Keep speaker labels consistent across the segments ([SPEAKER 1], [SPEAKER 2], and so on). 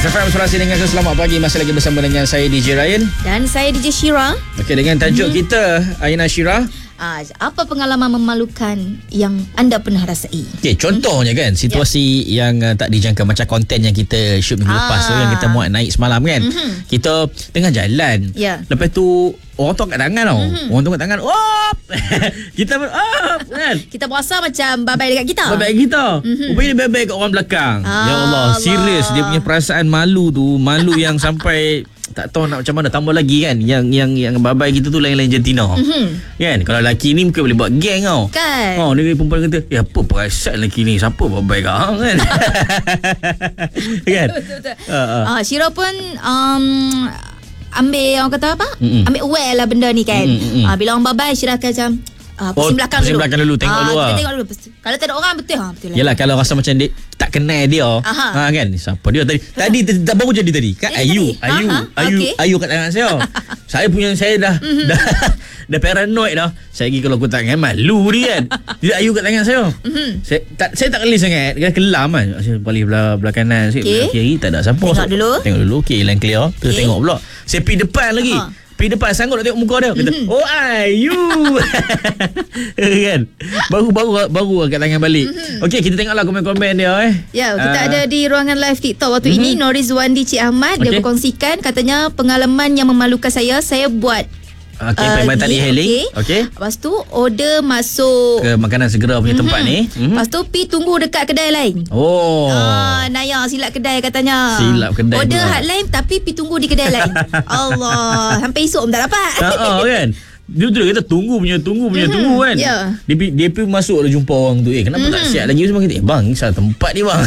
[SPEAKER 1] FM Surasi dengan Selamat Pagi. Masih lagi bersama dengan saya DJ Ryan
[SPEAKER 2] dan saya DJ Shira.
[SPEAKER 1] Okey, dengan tajuk kita Aina Shira,
[SPEAKER 2] apa pengalaman memalukan yang anda pernah rasai?
[SPEAKER 1] Okey, contohnya kan situasi yang tak dijangka, macam konten yang kita shoot minggu lepas tu kan, kita muat naik semalam kan. Kita tengah jalan, lepas tu orang tu angkat tangan tau. Orang tu angkat tangan, op. Kita kan,
[SPEAKER 2] kita berasa macam babai dekat kita.
[SPEAKER 1] Babai kita. Rupanya dia babai kat orang belakang. Ya Allah, serius dia punya perasaan malu tu, malu yang sampai tak tahu nak macam mana. Tambah lagi kan, yang babai kita tu lain-lain jantina. Kan, kalau lelaki ni mungkin boleh buat geng tau.
[SPEAKER 2] Kan.
[SPEAKER 1] Dia perempuan kata, apa perasaan lelaki ni, siapa babai kau kan. Kan.
[SPEAKER 2] Betul. Shira pun ambil, orang kata apa? Ambil aware lah benda ni kan. Bila orang babai, Shira akan macam pusing belakang dulu. Tengok dulu lah. Tengok dulu. Kalau tak ada orang, betul lah.
[SPEAKER 1] Yelah, kalau rasa macam dia tak kenal dia, kan, siapa dia tadi baru jadi tadi kan. Ayu kat tangan saya. Saya dah paranoid dah. Saya pergi kalau aku tangan malu dia kan. Dia Ayu kat tangan saya. Saya tak geli sangat, dia kelam kan. Saya balik belah kanan sikit, belah kiri tak ada siapa. Tengok dulu. Okey, line clear. Kita tengok pula. Saya pergi depan lagi. Pergi depan, sanggup nak tengok muka dia. Kata, oh Ayu. Kan. Baru angkat tangan balik. Okey, kita tengoklah komen-komen dia.
[SPEAKER 2] Ya, kita ada di ruangan live TikTok waktu ini. Norizwandi Cik Ahmad, dia berkongsikan, katanya pengalaman yang memalukan saya buat
[SPEAKER 1] perkhidmatan e-hailing. Okey.
[SPEAKER 2] Lepas tu order masuk
[SPEAKER 1] ke makanan segera punya tempat ni.
[SPEAKER 2] Lepas tu pi tunggu dekat kedai lain. Naya silap kedai katanya.
[SPEAKER 1] Silap kedai.
[SPEAKER 2] Order hotline tapi pi tunggu di kedai lain. Allah, sampai esok pun tak dapat.
[SPEAKER 1] Kan. Dia tu kata tunggu kan. Dia pergi masuk dah jumpa orang tu. Kenapa tak siap lagi? Semua kata, bang, salah tempat ni bang.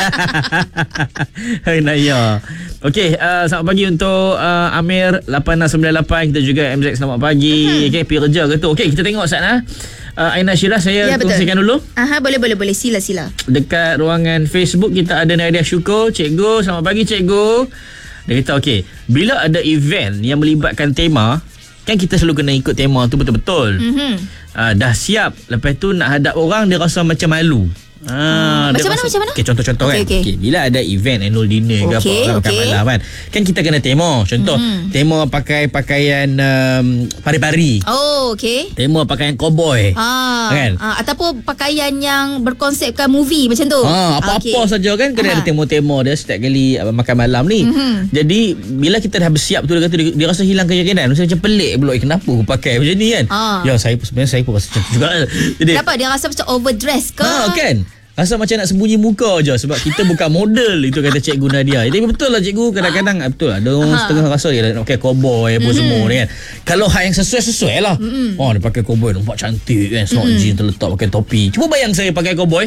[SPEAKER 1] Hai Naya. Okey, selamat pagi untuk Amir 8698. Kita juga MZ selamat pagi. Okey, pergi kerja ke tu. Okey, kita tengok sana. Aina Shira, saya kongsikan dulu.
[SPEAKER 2] Boleh. Sila.
[SPEAKER 1] Dekat ruangan Facebook kita ada Nadia Syukur. Cikgu, selamat pagi cikgu. Dia kata okey, bila ada event yang melibatkan tema, kan kita selalu kena ikut tema tu betul-betul. Dah siap, lepas tu nak hadap orang, dia rasa macam malu. Macam mana? Okay, contoh-contoh kan. Okay, bila ada event annual dinner ke apa, makan malam kan kita kena tema. Contoh, tema pakai pakaian pari-pari. Tema pakaian cowboy. Kan?
[SPEAKER 2] Ataupun pakaian yang berkonsepkan movie macam tu.
[SPEAKER 1] Apa-apa saja kan kena ada tema-tema dia setiap kali makan malam ni. Jadi bila kita dah bersiap tu, dia kata dia rasa hilang keyakinan. Macam pelik pula, kenapa aku pakai macam ni kan. Saya pun rasa macam tu juga. Jadi
[SPEAKER 2] kenapa dia rasa macam overdress ke?
[SPEAKER 1] Kan, rasa macam nak sembunyi muka je sebab kita bukan model. Itu kata Cikgu Nadia. Tapi betul lah cikgu, kadang-kadang betul lah, ada orang setengah rasa dia nak pakai cowboy apa semua ni kan. Kalau hal yang sesuai lah. Dia pakai cowboy nampak cantik kan, snot jeans terletak pakai topi. Cuba bayang saya pakai cowboy.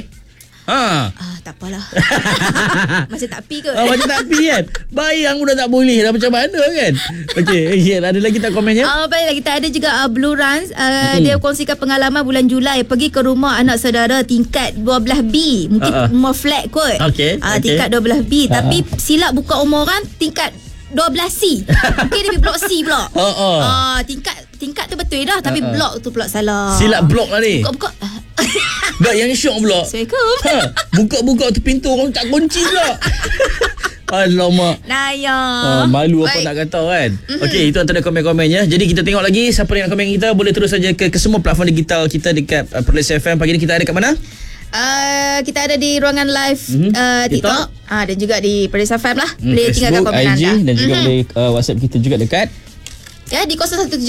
[SPEAKER 2] Tak apalah. Macam tak pi ke?
[SPEAKER 1] Macam tak pi kan. Bayang udah tak boleh dah, macam mana kan. Okey, ada lagi tak komennya?
[SPEAKER 2] Baiklah, kita ada juga Blue Runs. Dia kongsikan pengalaman bulan Julai pergi ke rumah anak saudara tingkat 12B. Mungkin rumah flat kot. Tingkat 12B. Tapi silap buka rumah orang tingkat 12C. Mungkin dia pergi blok C pula. Tingkat tu betul dah, tapi blok tu pula salah.
[SPEAKER 1] Silap blok lah ni.
[SPEAKER 2] Buka
[SPEAKER 1] dah yang syok pula.
[SPEAKER 2] Assalamualaikum.
[SPEAKER 1] Buka tu pintu orang tak kunci pula. Alamak.
[SPEAKER 2] Naya.
[SPEAKER 1] Malu apa nak kata kan. Okey, itu antara komen-komennya. Jadi kita tengok lagi siapa yang komen kita. Boleh terus saja ke semua platform digital kita dekat Perlis FM. Pagi ni kita ada kat mana?
[SPEAKER 2] Kita ada di ruangan live TikTok. Dan juga di Perlis FM lah. Boleh tinggalkan komen
[SPEAKER 1] IG,
[SPEAKER 2] anda.
[SPEAKER 1] dan juga boleh WhatsApp kita juga dekat
[SPEAKER 2] di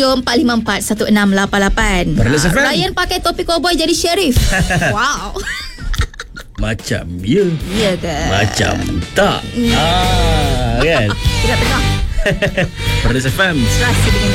[SPEAKER 2] 0174541688. Ryan pakai topi cowboy jadi sheriff. Wow.
[SPEAKER 1] Macam ya
[SPEAKER 2] ke?
[SPEAKER 1] Macam tak. Kan?
[SPEAKER 2] Tidak tengah.
[SPEAKER 1] Perlis FM.
[SPEAKER 2] Serasi dengan